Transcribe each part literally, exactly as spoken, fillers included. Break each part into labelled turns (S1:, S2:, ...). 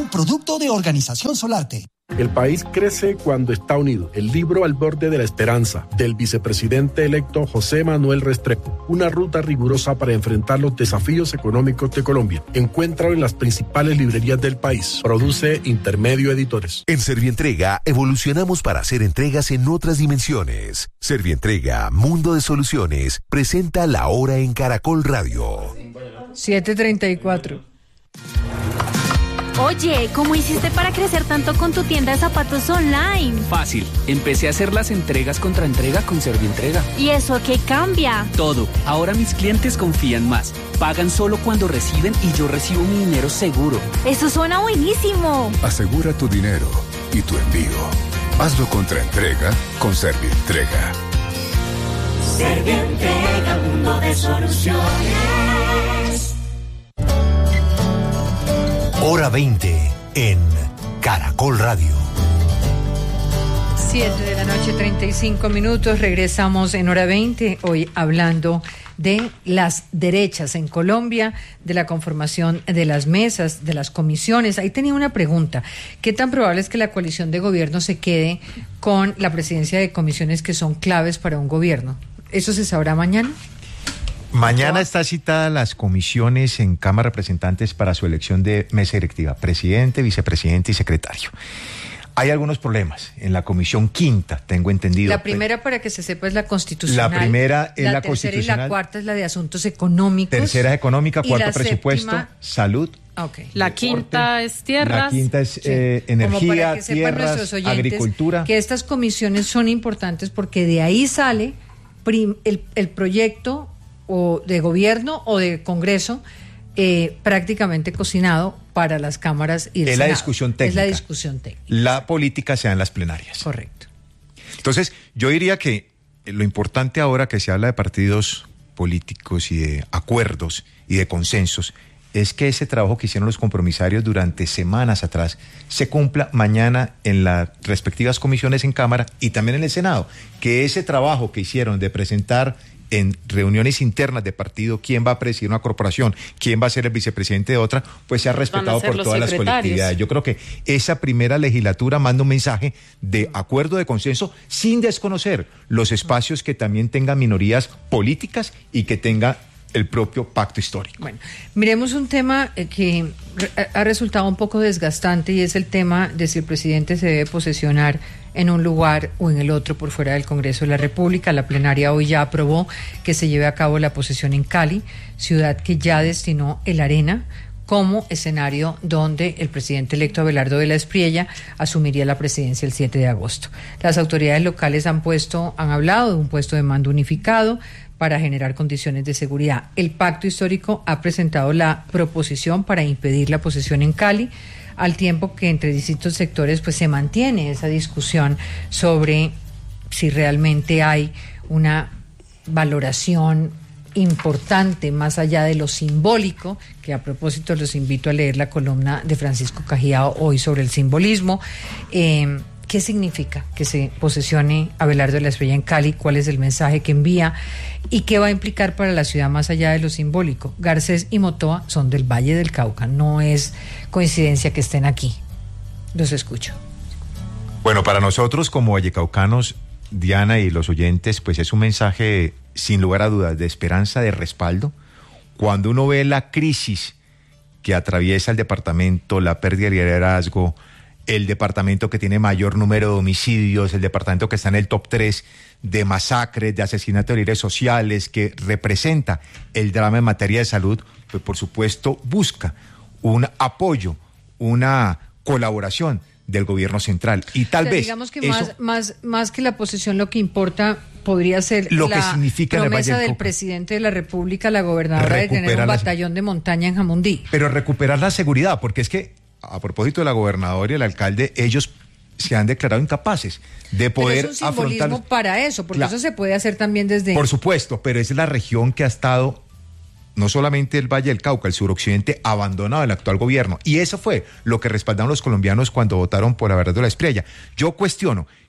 S1: un producto de Organización Solarte.
S2: El país crece cuando está unido. El libro Al borde de la esperanza, del vicepresidente electo José Manuel Restrepo. Una ruta rigurosa para enfrentar los desafíos económicos de Colombia. Encuéntralo en las principales librerías del país. Produce Intermedio Editores.
S3: En Servientrega evolucionamos para hacer entregas en otras dimensiones. Servientrega, Mundo de Soluciones, presenta La Hora en Caracol Radio.
S4: siete treinta y cuatro.
S5: Oye, ¿cómo hiciste para crecer tanto con tu tienda de zapatos online?
S6: Fácil, empecé a hacer las entregas contra entrega con Servientrega.
S5: ¿Y eso qué cambia?
S6: Todo, ahora mis clientes confían más, pagan solo cuando reciben y yo recibo mi dinero seguro.
S5: Eso suena buenísimo.
S7: Asegura tu dinero y tu envío. Hazlo contra entrega con Servientrega.
S8: Servientrega, mundo de soluciones.
S3: Hora veinte en Caracol Radio.
S4: siete de la noche, treinta y cinco minutos. Regresamos en Hora veinte, hoy hablando de las derechas en Colombia, de la conformación de las mesas, de las comisiones. Ahí tenía una pregunta. ¿Qué tan probable es que la coalición de gobierno se quede con la presidencia de comisiones que son claves para un gobierno? ¿Eso se sabrá mañana?
S9: Mañana está citada las comisiones en Cámara de Representantes para su elección de mesa directiva, presidente, vicepresidente y secretario. Hay algunos problemas en la comisión quinta, tengo entendido.
S4: La primera, para que se sepa, es la constitucional.
S9: La primera es la,
S4: la
S9: constitucional.
S4: La tercera y la cuarta es la de asuntos económicos.
S9: Tercera es económica, cuarto
S4: la
S9: presupuesto,
S4: séptima...
S9: salud.
S4: Okay.
S10: La quinta es tierras.
S9: La quinta es
S4: sí.
S9: eh, energía, tierras, agricultura.
S4: Que estas comisiones son importantes porque de ahí sale prim, el, el proyecto o de gobierno o de Congreso eh, prácticamente cocinado para las cámaras y el
S9: Es
S4: Senado.
S9: la discusión técnica.
S4: Es la discusión técnica.
S9: La política se da en las plenarias.
S4: Correcto.
S9: Entonces, yo diría que lo importante ahora que se habla de partidos políticos y de acuerdos y de consensos es que ese trabajo que hicieron los compromisarios durante semanas atrás se cumpla mañana en las respectivas comisiones en Cámara y también en el Senado. Que ese trabajo que hicieron de presentar en reuniones internas de partido quién va a presidir una corporación, quién va a ser el vicepresidente de otra, pues sea respetado por todas las colectividades. Yo creo que esa primera legislatura manda un mensaje de acuerdo, de consenso, sin desconocer los espacios que también tengan minorías políticas y que tenga el propio pacto histórico.
S4: Bueno, miremos un tema que ha resultado un poco desgastante y es el tema de si el presidente se debe posesionar en un lugar o en el otro por fuera del Congreso de la República. La plenaria hoy ya aprobó que se lleve a cabo la posesión en Cali, ciudad que ya destinó el Arena como escenario donde el presidente electo Abelardo de la Espriella asumiría la presidencia el siete de agosto. Las autoridades locales han puesto, han hablado de un puesto de mando unificado para generar condiciones de seguridad. El pacto histórico ha presentado la proposición para impedir la posesión en Cali, al tiempo que entre distintos sectores pues se mantiene esa discusión sobre si realmente hay una valoración importante más allá de lo simbólico, que a propósito los invito a leer la columna de Francisco Cajiao hoy sobre el simbolismo. Eh, ¿Qué significa que se posesione Abelardo de la Espriella en Cali? ¿Cuál es el mensaje que envía? ¿Y qué va a implicar para la ciudad más allá de lo simbólico? Garcés y Motoa son del Valle del Cauca, no es coincidencia que estén aquí. Los escucho.
S9: Bueno, para nosotros como vallecaucanos, Diana y los oyentes, pues es un mensaje sin lugar a dudas de esperanza, de respaldo. Cuando uno ve la crisis que atraviesa el departamento, la pérdida de liderazgo, el departamento que tiene mayor número de homicidios, el departamento que está en el top tres de masacres, de asesinatos de líderes sociales, que representa el drama en materia de salud, pues por supuesto busca un apoyo, una colaboración del gobierno central. Y tal
S4: o sea,
S9: vez
S4: digamos que
S9: eso,
S4: más, más, más que la posesión, lo que importa podría ser
S9: lo
S4: la
S9: que significa
S4: promesa
S9: del
S4: Cauca. Presidente de la República, la gobernadora, de tener un batallón de montaña en Jamundí.
S9: Pero recuperar la seguridad, porque es que a propósito de la gobernadora y el alcalde, ellos se han declarado incapaces de poder
S4: pero es un simbolismo
S9: afrontar
S4: para eso, porque
S9: claro,
S4: eso se puede hacer también desde...
S9: Por supuesto, pero es la región que ha estado, no solamente el Valle del Cauca, el suroccidente, abandonado del actual gobierno. Y eso fue lo que respaldaron los colombianos cuando votaron por Abelardo de la Espriella. Yo cuestiono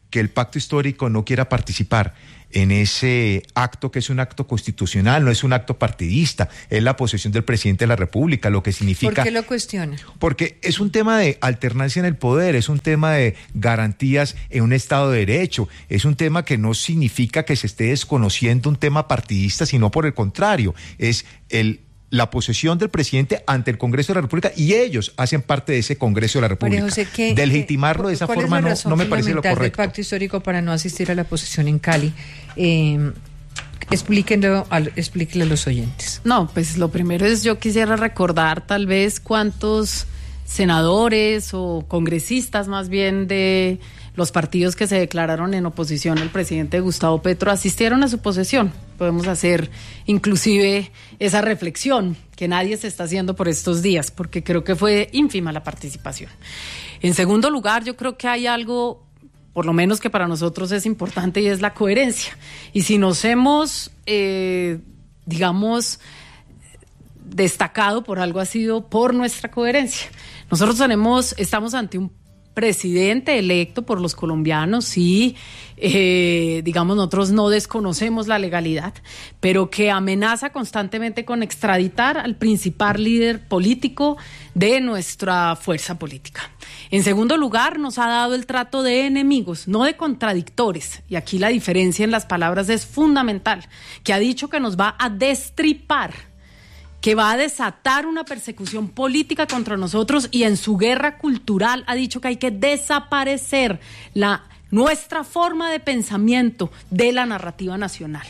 S9: que el pacto histórico no quiera participar en ese acto que es un acto constitucional, no es un acto partidista, es la posesión del presidente de la República, lo que significa...
S4: ¿Por qué lo cuestiona?
S9: Porque es un tema de alternancia en el poder, es un tema de garantías en un Estado de Derecho, es un tema que no significa que se esté desconociendo un tema partidista, sino por el contrario, es el... la posesión del presidente ante el Congreso de la República y ellos hacen parte de ese Congreso de la República.
S4: José, ¿qué,
S9: de legitimarlo de esa forma no, no me parece lo correcto.
S4: ¿Cuál es la pacto histórico para no asistir a la posesión en Cali? Eh, explíquenlo, al, explíquenlo a los oyentes.
S10: No, pues lo primero es, yo quisiera recordar tal vez cuántos senadores o congresistas más bien de los partidos que se declararon en oposición al presidente Gustavo Petro asistieron a su posesión. Podemos hacer inclusive esa reflexión que nadie se está haciendo por estos días, porque creo que fue ínfima la participación. En segundo lugar, yo creo que hay algo, por lo menos que para nosotros es importante, y es la coherencia. Y si nos hemos, eh, digamos, destacado por algo, ha sido por nuestra coherencia. Nosotros tenemos, estamos ante un presidente electo por los colombianos, sí, eh, digamos, nosotros no desconocemos la legalidad, pero que amenaza constantemente con extraditar al principal líder político de nuestra fuerza política. En segundo lugar, nos ha dado el trato de enemigos, no de contradictores, y aquí la diferencia en las palabras es fundamental, que ha dicho que nos va a destripar, que va a desatar una persecución política contra nosotros, y en su guerra cultural ha dicho que hay que desaparecer la, nuestra forma de pensamiento de la narrativa nacional.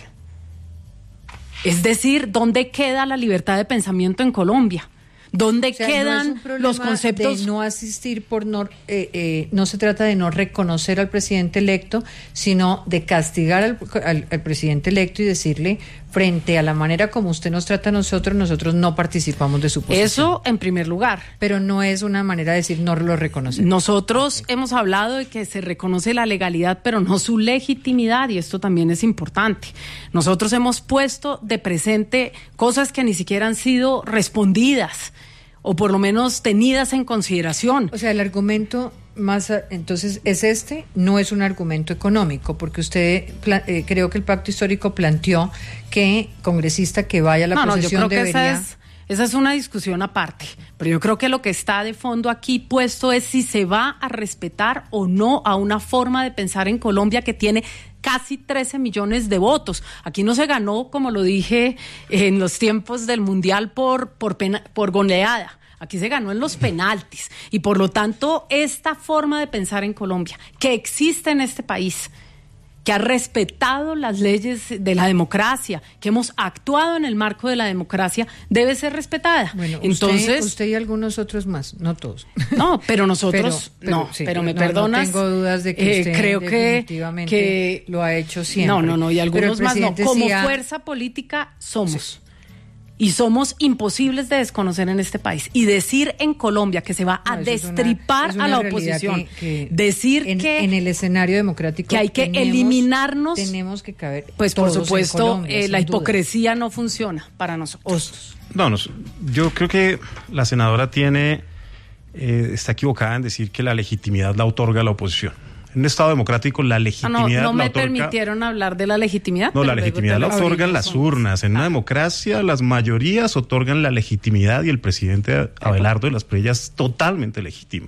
S10: Es decir, ¿dónde queda la libertad de pensamiento en Colombia? ¿Dónde o sea, quedan
S4: no
S10: los conceptos?
S4: De no asistir por no, eh, eh, no se trata de no reconocer al presidente electo, sino de castigar al, al, al presidente electo y decirle, frente a la manera como usted nos trata a nosotros, nosotros no participamos de su posición.
S10: Eso en primer lugar.
S4: Pero no es una manera de decir no lo reconocemos.
S10: Nosotros okay. hemos hablado de que se reconoce la legalidad, pero no su legitimidad, y esto también es importante. Nosotros hemos puesto de presente cosas que ni siquiera han sido respondidas, o por lo menos tenidas en consideración.
S4: O sea, el argumento más, entonces, es este, no es un argumento económico, porque usted, eh, creo que el pacto histórico planteó que congresista que vaya a la
S10: no,
S4: posesión
S10: no, yo creo
S4: debería...
S10: que esa es, esa es una discusión aparte, pero yo creo que lo que está de fondo aquí puesto es si se va a respetar o no a una forma de pensar en Colombia que tiene casi trece millones de votos. Aquí no se ganó, como lo dije en los tiempos del Mundial, por, por, pena, por goleada. Aquí se ganó en los penaltis. Y por lo tanto, esta forma de pensar en Colombia, que existe en este país, que ha respetado las leyes de la democracia, que hemos actuado en el marco de la democracia, debe ser respetada.
S4: Bueno,
S10: entonces
S4: usted, usted y algunos otros más, no todos.
S10: No, pero nosotros, pero, pero,
S4: no,
S10: sí,
S4: pero
S10: me
S4: no,
S10: perdonas.
S4: No tengo dudas de que usted
S10: eh, creo
S4: definitivamente
S10: que,
S4: que lo ha hecho siempre.
S10: No, no, no, y algunos más no. Como
S4: sí ha...
S10: fuerza política somos. Sí. Y somos imposibles de desconocer en este país. Y decir en Colombia que se va a no, destripar una, a la oposición, que, que decir
S4: en,
S10: que
S4: en el escenario democrático
S10: que hay que
S4: tenemos,
S10: eliminarnos,
S4: tenemos que caber.
S10: Pues por supuesto,
S4: Colombia,
S10: eh, la hipocresía
S4: duda.
S10: no funciona para nosotros.
S11: No, no, yo creo que la senadora tiene eh, está equivocada en decir que la legitimidad la otorga la oposición. En un Estado democrático la legitimidad
S10: no, no, no me
S11: la otorga...
S10: permitieron hablar de la legitimidad.
S11: No, la legitimidad la otorgan las urnas. En una democracia las mayorías otorgan la legitimidad, y el presidente Abelardo de las Prellas es totalmente legítimo.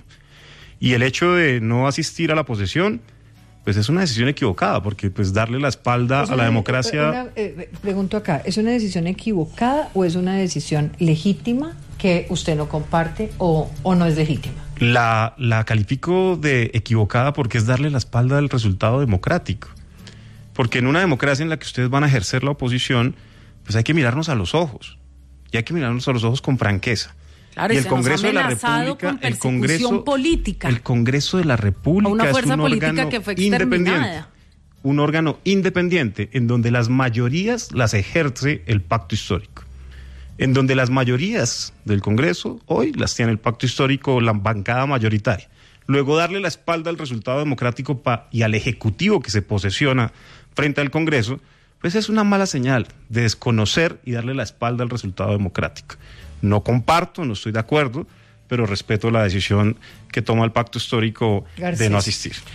S11: Y el hecho de no asistir a la posesión, pues es una decisión equivocada, porque pues darle la espalda a la democracia...
S4: Una, eh, pregunto acá, ¿es una decisión equivocada o es una decisión legítima que usted no comparte o, o no es legítima?
S11: La, la califico de equivocada porque es darle la espalda al resultado democrático. Porque en una democracia en la que ustedes van a ejercer la oposición, pues hay que mirarnos a los ojos. Y hay que mirarnos a los ojos con franqueza.
S10: Claro,
S11: y el Congreso de la República, el Congreso
S10: política.
S11: El Congreso de la República
S10: una fuerza
S11: es un
S10: política
S11: órgano
S10: que fue
S11: independiente. Un órgano independiente en donde las mayorías las ejerce el pacto histórico. En donde las mayorías del Congreso hoy las tiene el pacto histórico, la bancada mayoritaria. Luego darle la espalda al resultado democrático pa, y al Ejecutivo que se posesiona frente al Congreso, pues es una mala señal de desconocer y darle la espalda al resultado democrático. No comparto, no estoy de acuerdo, pero respeto la decisión que toma el pacto histórico Garcés. De no asistir.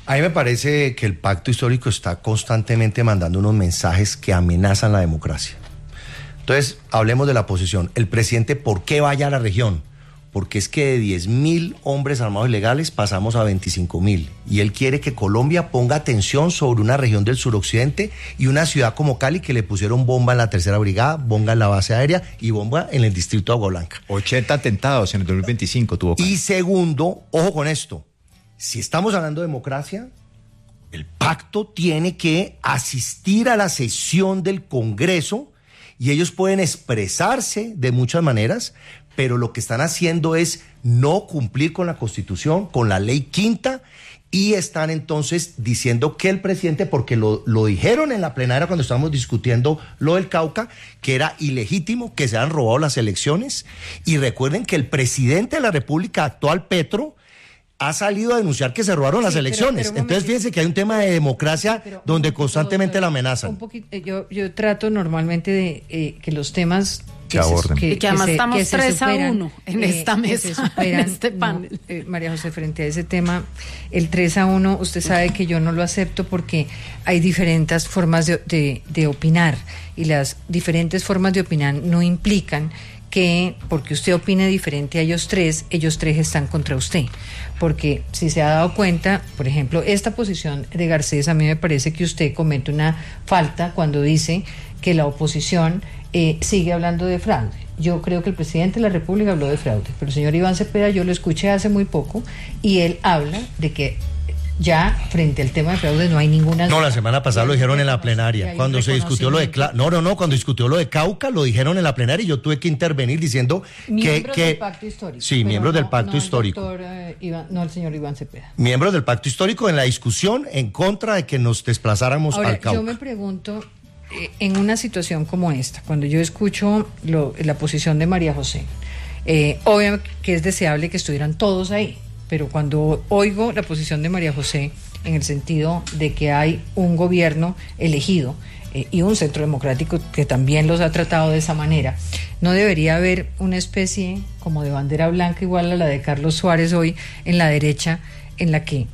S12: A mí me parece que el pacto histórico está constantemente mandando unos mensajes que amenazan la democracia. Entonces, hablemos de la posición. El presidente, ¿por qué vaya a la región? Porque es que de diez mil hombres armados ilegales pasamos a veinticinco mil. Y él quiere que Colombia ponga atención sobre una región del suroccidente y una ciudad como Cali que le pusieron bomba en la tercera brigada, bomba en la base aérea y bomba en el distrito de Agua Blanca.
S9: ochenta atentados en el dos mil veinticinco tuvo Cali.
S12: Y segundo, ojo con esto, si estamos hablando de democracia, el pacto tiene que asistir a la sesión del Congreso y ellos pueden expresarse de muchas maneras, pero lo que están haciendo es no cumplir con la Constitución, con la ley quinta, y están entonces diciendo que el presidente, porque lo, lo dijeron en la plenaria cuando estábamos discutiendo lo del Cauca, que era ilegítimo, que se han robado las elecciones, y recuerden que el presidente de la República actual, Petro, ha salido a denunciar que se robaron sí, las elecciones. Pero, pero Entonces, fíjense que hay un tema de democracia sí, pero, donde constantemente la amenazan.
S4: Un poquito, yo, yo trato normalmente de eh, que los temas
S9: que, que aborden.
S10: Que, y que además se, estamos que tres a uno en eh, esta mesa, superan, en este panel.
S4: No, eh, María José, frente a ese tema, el tres a uno, usted sabe que yo no lo acepto porque hay diferentes formas de, de, de opinar y las diferentes formas de opinar no implican que porque usted opine diferente a ellos tres, ellos tres están contra usted. Porque si se ha dado cuenta, por ejemplo, esta posición de Garcés, a mí me parece que usted comete una falta cuando dice que la oposición eh, sigue hablando de fraude. Yo creo que el presidente de la República habló de fraude, pero el señor Iván Cepeda yo lo escuché hace muy poco y él habla de que ya frente al tema de fraude no hay ninguna...
S12: No, la semana pasada lo dijeron en la plenaria, cuando se discutió lo de... Cla- no, no, no, cuando discutió lo de Cauca, lo dijeron en la plenaria y yo tuve que intervenir diciendo
S4: miembros
S12: que...
S4: del pacto histórico.
S12: Sí, miembros
S4: no,
S12: del pacto
S4: no
S12: histórico.
S4: El doctor, eh, Iván, no el señor Iván Cepeda.
S12: Miembros del pacto histórico en la discusión en contra de que nos desplazáramos
S4: Ahora,
S12: al Cauca.
S4: Yo me pregunto, eh, en una situación como esta, cuando yo escucho lo, la posición de María José, eh, obviamente que es deseable que estuvieran todos ahí, pero cuando oigo la posición de María José en el sentido de que hay un gobierno elegido eh, y un centro democrático que también los ha tratado de esa manera, ¿no debería haber una especie como de bandera blanca igual a la de Carlos Suárez hoy en la derecha, en la que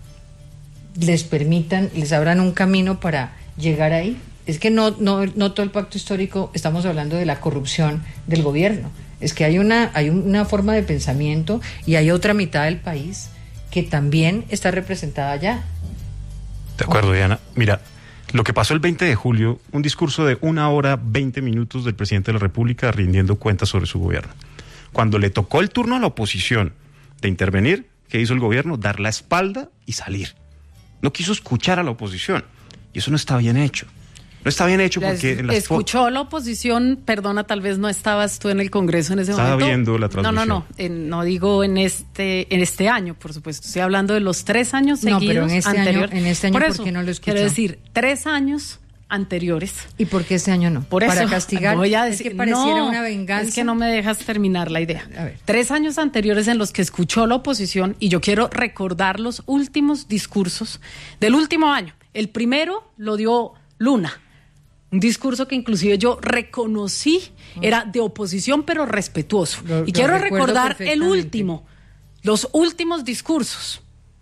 S4: les permitan, les abran un camino para llegar ahí? Es que no, no, no todo el pacto histórico, estamos hablando de la corrupción del gobierno, es que hay una, hay una forma de pensamiento y hay otra mitad del país que también está representada allá.
S11: De acuerdo, Diana. Mira, lo que pasó el veinte de julio, un discurso de una hora, veinte minutos del presidente de la República rindiendo cuentas sobre su gobierno. Cuando le tocó el turno a la oposición de intervenir, ¿qué hizo el gobierno? Dar la espalda y salir. No quiso escuchar a la oposición. Y eso no está bien hecho. No está bien hecho porque...
S10: En las escuchó la oposición, perdona, tal vez no estabas tú en el Congreso en ese
S11: Estaba
S10: momento.
S11: Estaba viendo la transmisión.
S10: No, no, no, en, no digo en este en este año, por supuesto. Estoy hablando de los tres años seguidos
S4: no, pero en este
S10: anteriores.
S4: Año, en este año,
S10: por,
S4: ¿por
S10: eso,
S4: qué no lo escuchó?
S10: Quiero decir, tres años anteriores.
S4: ¿Y por qué este año no?
S10: Por eso,
S4: para castigar.
S10: Voy a decir,
S4: es que pareciera
S10: no,
S4: una venganza.
S10: Es que no me dejas terminar la idea.
S4: A ver.
S10: Tres años anteriores en los que escuchó la oposición, y yo quiero recordar los últimos discursos del último año. El primero lo dio Luna. Un discurso que inclusive yo reconocí, era de oposición pero respetuoso. Lo, y lo quiero recordar el último, los últimos discursos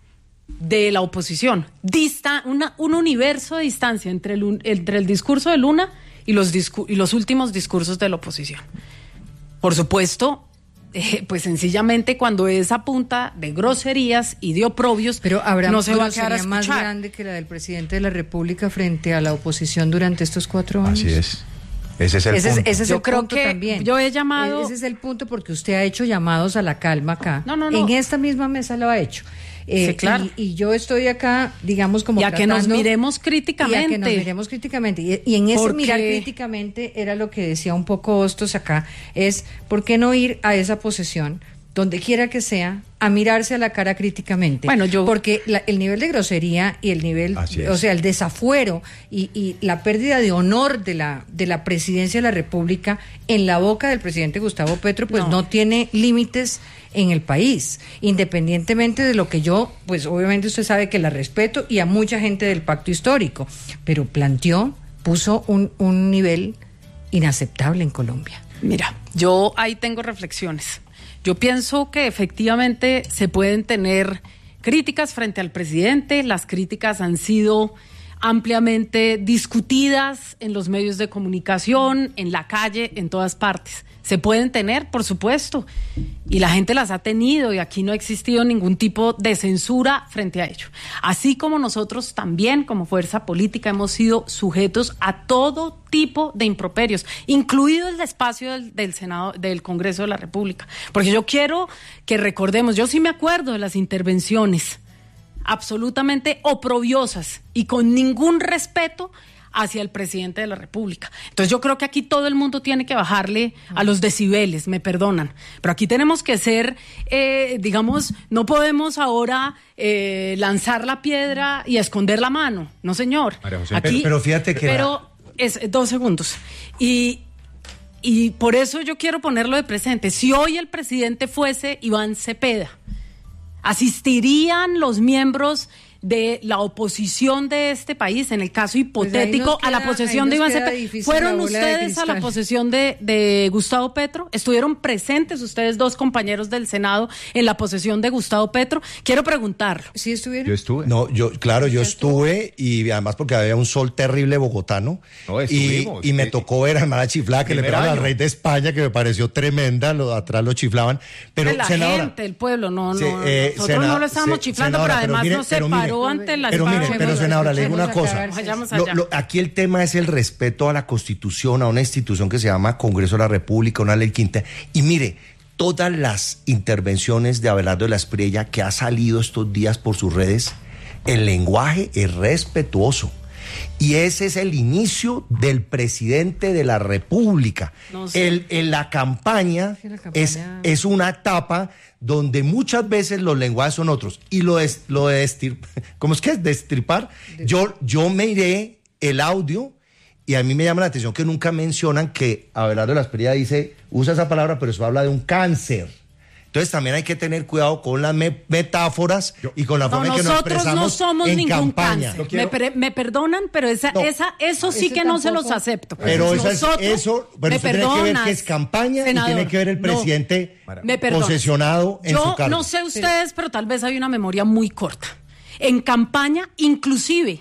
S10: de la oposición. Dista, una, un universo de distancia entre el, entre el discurso de Luna y los, discu- y los últimos discursos de la oposición. Por supuesto, eh, pues sencillamente cuando es a punta de groserías y de oprobios,
S4: pero habrá
S10: no se va a quedar a escuchar.
S4: Más grande que la del presidente de la República frente a la oposición durante estos cuatro años.
S9: Así es. Ese es el
S4: ese
S9: punto.
S4: Es, ese es
S10: yo
S4: el
S10: creo
S4: punto
S10: que
S4: también.
S10: Yo he llamado.
S4: Ese es el punto porque usted ha hecho llamados a la calma acá.
S10: No, no, no.
S4: En esta misma mesa lo ha hecho. Eh,
S10: sí, claro.
S4: y, y yo estoy acá, digamos, como
S10: y a
S4: tratando,
S10: que nos miremos críticamente.
S4: Y a que nos miremos críticamente. Y, y en ese
S10: Porque...
S4: mirar críticamente era lo que decía un poco Hostos acá, es ¿por qué no ir a esa posesión, donde quiera que sea, a mirarse a la cara críticamente?
S10: Bueno, yo...
S4: Porque la, el nivel de grosería y el nivel, o sea, el desafuero y, y la pérdida de honor de la de la presidencia de la República en la boca del presidente Gustavo Petro, pues no, no tiene límites en el país, independientemente de lo que yo, pues obviamente usted sabe que la respeto y a mucha gente del pacto histórico, pero planteó, puso un, un nivel inaceptable en Colombia.
S10: Mira, yo ahí tengo reflexiones. Yo pienso que efectivamente se pueden tener críticas frente al presidente, las críticas han sido ampliamente discutidas en los medios de comunicación, en la calle, en todas partes. Se pueden tener, por supuesto, y la gente las ha tenido y aquí no ha existido ningún tipo de censura frente a ello. Así como nosotros también, como fuerza política, hemos sido sujetos a todo tipo de improperios, incluido el espacio del, del Senado, del Congreso de la República. Porque yo quiero que recordemos, yo sí me acuerdo de las intervenciones absolutamente oprobiosas y con ningún respeto hacia el presidente de la República. Entonces yo creo que aquí todo el mundo tiene que bajarle a los decibeles, me perdonan, pero aquí tenemos que ser, eh, digamos, no podemos ahora eh, lanzar la piedra y esconder la mano, no señor.
S12: María José,
S10: aquí,
S12: pero, pero fíjate que...
S10: Pero la... es dos segundos. Y, y por eso yo quiero ponerlo de presente. Si hoy el presidente fuese Iván Cepeda, ¿asistirían los miembros de la oposición de este país, en el caso hipotético, pues queda, a la posesión de Iván Cepeda? ¿Fueron ustedes a la posesión de, de Gustavo Petro? ¿Estuvieron presentes ustedes, dos compañeros del Senado, en la posesión de Gustavo Petro? Quiero preguntarlo.
S4: ¿Sí estuvieron?
S9: Yo estuve.
S12: No, yo, claro, yo estuve, y además porque había un sol terrible bogotano. No, estuvimos. Y, y me tocó ver a hermana chiflada que le pegaron al rey de España, que me pareció tremenda, lo, atrás lo chiflaban. Pero,
S10: la
S12: senadora,
S10: gente, el pueblo, no,
S12: sí,
S10: no,
S12: eh,
S10: nosotros
S12: senadora,
S10: no lo estábamos
S12: se,
S10: chiflando,
S12: senadora,
S10: pero además
S12: pero mire,
S10: no se
S12: pero
S10: paró
S12: mire,
S10: ante la
S12: Pero mire, pero senadora, le digo una cosa. Lo, lo, aquí el tema es el respeto a la Constitución, a una institución que se llama Congreso de la República, una ley quinta. Y mire, todas las intervenciones de Abelardo de la Espriella que ha salido estos días por sus redes, el lenguaje es respetuoso. Y ese es el inicio del presidente de la República. No sé. el, en la campaña, sí, la campaña... Es, es una etapa donde muchas veces los lenguajes son otros. Y lo de, lo de estirpar, ¿cómo es que es? Destripar. Yo, yo miré el audio y a mí me llama la atención que nunca mencionan que Abelardo de la Espriella dice, usa esa palabra, pero eso habla de un cáncer. Entonces también hay que tener cuidado con las me- metáforas yo, y con la forma no, en que nos expresamos
S10: no somos
S12: en
S10: ningún
S12: campaña.
S10: Cáncer. Me, per- me perdonan, pero esa, no, esa, eso sí que tampoco, no se los acepto.
S12: Pero eso, es, eso bueno, usted tiene que ver que es campaña, senador, y tiene que ver el presidente no, posesionado en
S10: yo,
S12: su cargo.
S10: Yo no sé ustedes, pero tal vez hay una memoria muy corta. En campaña, inclusive,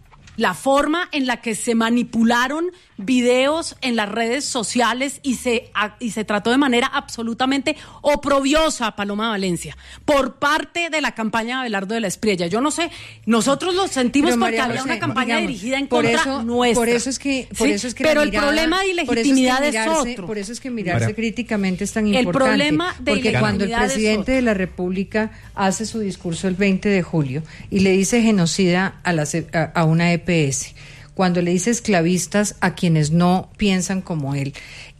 S10: la forma en la que se manipularon videos en las redes sociales y se, a, y se trató de manera absolutamente oprobiosa a Paloma Valencia por parte de la campaña de Abelardo de la Espriella. Yo no sé, nosotros lo sentimos pero, porque María, había una campaña digamos, dirigida en contra
S4: eso,
S10: nuestra.
S4: Por eso es que, por
S10: ¿sí?
S4: eso es que
S10: pero
S4: mirada,
S10: el problema de ilegitimidad es,
S4: es, mirarse,
S10: otro.
S4: Por eso es que mirarse María. críticamente es tan
S10: el
S4: importante.
S10: El problema de
S4: porque cuando el presidente de la República hace su discurso el veinte de julio y le dice genocida a, la, a, a una E P S, cuando le dice esclavistas a quienes no piensan como él,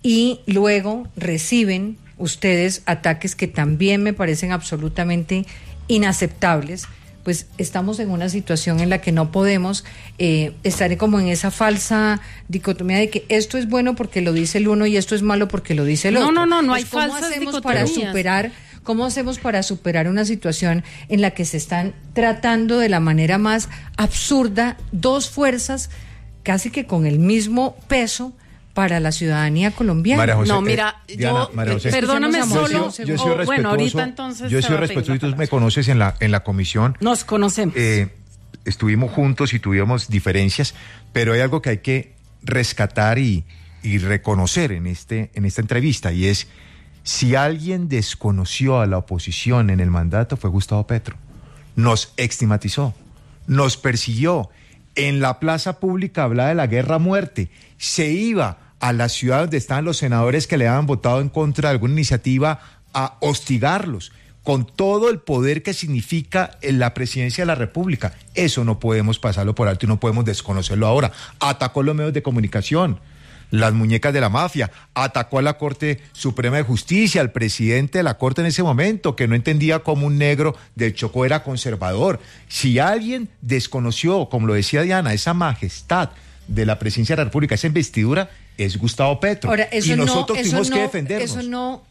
S4: y luego reciben ustedes ataques que también me parecen absolutamente inaceptables, pues estamos en una situación en la que no podemos eh, estar como en esa falsa dicotomía de que esto es bueno porque lo dice el uno y esto es malo porque lo dice el
S10: no,
S4: otro.
S10: No, no, no, no
S4: pues
S10: hay
S4: ¿cómo
S10: falsas
S4: hacemos
S10: dicotomías?
S4: para superar ¿Cómo hacemos para superar una situación en la que se están tratando de la manera más absurda dos fuerzas casi que con el mismo peso para la ciudadanía colombiana?
S9: María José,
S10: no, mira,
S9: eh, Diana,
S10: yo,
S9: María José,
S10: perdóname
S9: yo
S10: solo,
S9: soy, yo soy respetuoso,
S10: bueno, ahorita entonces
S9: yo soy respetuoso, tú me conoces en la, en la comisión.
S10: Nos conocemos.
S9: Eh, estuvimos juntos y tuvimos diferencias, pero hay algo que hay que rescatar y, y reconocer en, este, en esta entrevista, y es, si alguien desconoció a la oposición en el mandato fue Gustavo Petro. Nos estigmatizó, nos persiguió. En la plaza pública hablaba de la guerra a muerte. Se iba a la ciudad donde estaban los senadores que le habían votado en contra de alguna iniciativa a hostigarlos, con todo el poder que significa en la presidencia de la República. Eso no podemos pasarlo por alto y no podemos desconocerlo ahora. Atacó los medios de comunicación, las muñecas de la mafia, atacó a la Corte Suprema de Justicia, al presidente de la Corte en ese momento, que no entendía cómo un negro del Chocó era conservador. Si alguien desconoció, como lo decía Diana, esa majestad de la presidencia de la República, esa investidura, es Gustavo Petro.
S4: Ahora, eso
S9: y nosotros
S4: no,
S9: tuvimos
S4: eso
S9: que
S4: no,
S9: defendernos.
S4: Eso no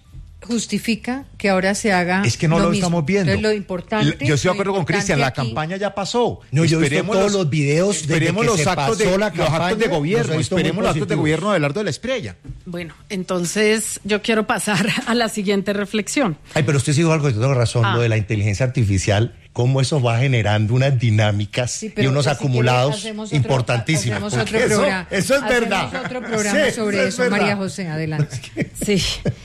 S4: justifica que ahora se haga.
S9: Es que no lo, lo estamos viendo.
S4: Entonces, lo importante.
S9: Yo estoy de acuerdo con Cristian, la
S4: aquí,
S9: campaña ya pasó.
S12: No, yo he visto todos los videos
S9: esperemos
S12: de que
S9: los
S12: se
S9: actos
S12: pasó
S9: de
S12: la
S9: los
S12: campaña,
S9: actos de gobierno,
S12: los he visto
S9: esperemos
S12: muy
S9: los actos de
S12: positivos.
S9: gobierno de Abelardo de la Espriella.
S10: Bueno, entonces yo quiero pasar a la siguiente reflexión.
S12: Ay, pero usted sí dijo algo, yo tengo razón,
S10: Ah.
S12: lo de la inteligencia artificial, cómo eso va generando unas dinámicas
S4: Sí,
S12: y
S4: pero
S12: unos
S4: pues,
S12: acumulados
S4: si quieres, hacemos otro-
S12: importantísimas.
S4: hacemos otro
S12: Porque eso,
S4: programa,
S12: eso es
S4: hacemos
S12: verdad.
S4: otro programa
S12: Sí,
S4: sobre
S12: es
S4: eso,
S12: verdad.
S4: María José, adelante.
S10: Sí,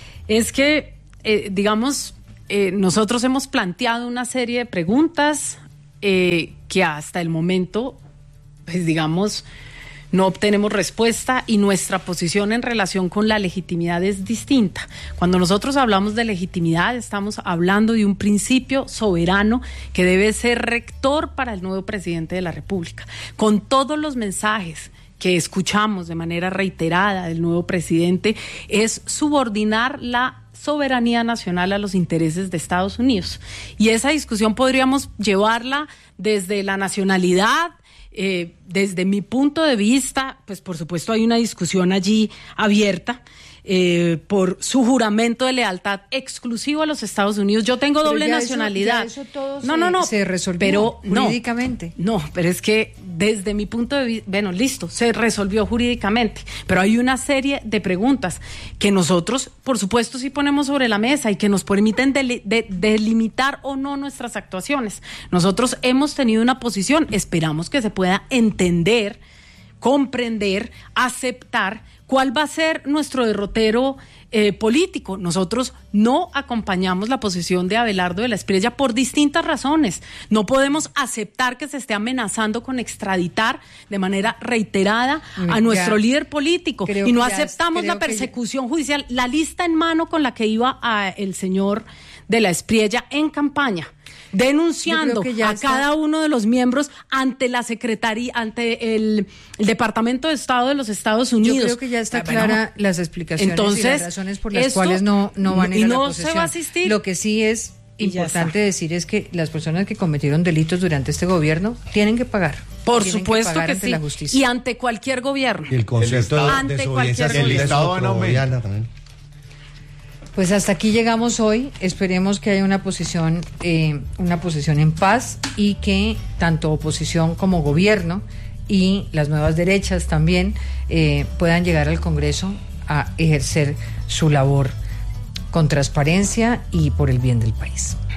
S10: es que, eh, digamos, eh, nosotros hemos planteado una serie de preguntas eh, que hasta el momento, pues digamos, no obtenemos respuesta y nuestra posición en relación con la legitimidad es distinta. Cuando nosotros hablamos de legitimidad, estamos hablando de un principio soberano que debe ser rector para el nuevo presidente de la República. Con todos los mensajes que escuchamos de manera reiterada del nuevo presidente, es subordinar la soberanía nacional a los intereses de Estados Unidos. Y esa discusión podríamos llevarla desde la nacionalidad. Eh, desde mi punto de vista, pues por supuesto hay una discusión allí abierta eh, por su juramento de lealtad exclusivo a los Estados Unidos. Yo tengo
S4: Pero
S10: doble
S4: ya eso-
S10: nacionalidad.
S4: ya eso todo
S10: no,
S4: se-
S10: no, no,
S4: se resolvió
S10: pero no,
S4: jurídicamente.
S10: No, pero es que desde mi punto de vista, bueno, listo, se resolvió jurídicamente, pero hay una serie de preguntas que nosotros, por supuesto, sí ponemos sobre la mesa y que nos permiten deli- de- delimitar o no nuestras actuaciones. Nosotros hemos tenido una posición, esperamos que se pueda entender, comprender, aceptar cuál va a ser nuestro derrotero eh, político. Nosotros no acompañamos la posición de Abelardo de la Espriella por distintas razones. No podemos aceptar que se esté amenazando con extraditar de manera reiterada a
S4: Ya,
S10: nuestro líder político
S4: creo
S10: y no
S4: que ya-
S10: aceptamos
S4: creo
S10: la
S4: que ya-
S10: persecución judicial, la lista en mano con la que iba a el señor de la Espriella en campaña, denunciando
S4: Yo creo que ya
S10: a
S4: está-
S10: cada uno de los miembros ante la Secretaría, ante el, el Departamento de Estado de los Estados Unidos.
S4: Yo creo que ya está
S10: Ah, bueno,
S4: clara las explicaciones
S10: entonces,
S4: y las razones por las
S10: esto-
S4: cuales no, no van a ir
S10: y
S4: a la
S10: no
S4: posesión.
S10: se va a asistir.
S4: Lo que sí es
S10: Y ya
S4: importante
S10: está.
S4: decir es que las personas que cometieron delitos durante este gobierno tienen que pagar.
S10: Por
S4: Tienen
S10: supuesto
S4: pagar
S10: que,
S4: ante
S10: sí.
S4: la justicia.
S10: Y ante cualquier gobierno.
S12: Y el concepto de
S10: Ante
S12: desobediencia
S10: cualquier
S12: civil es
S9: Estado
S12: otro,
S9: en aumento.
S12: Diana, también.
S4: Pues hasta aquí llegamos hoy. Esperemos que haya una posición, eh, una posición en paz y que tanto oposición como gobierno y las nuevas derechas también eh, puedan llegar al Congreso a ejercer su labor con transparencia y por el bien del país.